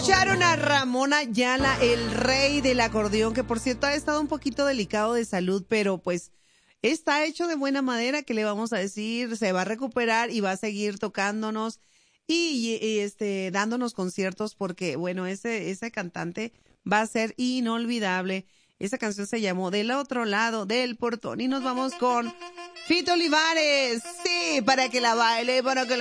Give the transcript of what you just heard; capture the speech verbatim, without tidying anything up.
Escucharon a Ramón Ayala, el rey del acordeón, que por cierto ha estado un poquito delicado de salud, pero pues está hecho de buena madera, que le vamos a decir, se va a recuperar y va a seguir tocándonos y, y, y, este dándonos conciertos, porque bueno, ese ese cantante va a ser inolvidable. Esa canción se llamó Del otro lado del portón y nos vamos con Fito Olivares. Sí, para que la baile, para que la